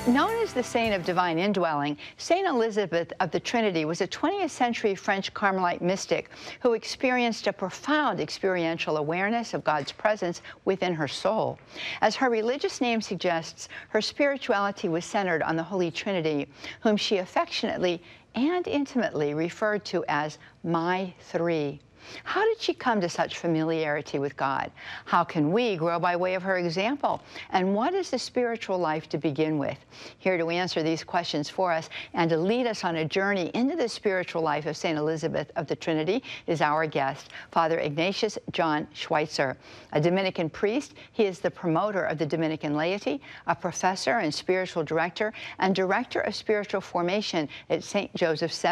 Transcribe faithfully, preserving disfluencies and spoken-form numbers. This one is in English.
Known as the Saint of Divine Indwelling, Saint Elizabeth of the Trinity was a twentieth century French Carmelite mystic who experienced a profound experiential awareness of God's presence within her soul. As her religious name suggests, her spirituality was centered on the Holy Trinity, whom she affectionately and intimately referred to as My Three. How did she come to such familiarity with God? How can we grow by way of her example? And what is the spiritual life to begin with? Here to answer these questions for us and to lead us on a journey into the spiritual life of Saint Elizabeth of the Trinity is our guest, Father Ignatius John Schweitzer. A Dominican priest, he is the promoter of the Dominican laity, a professor and spiritual director, and director of spiritual formation at Saint Joseph's Seminary.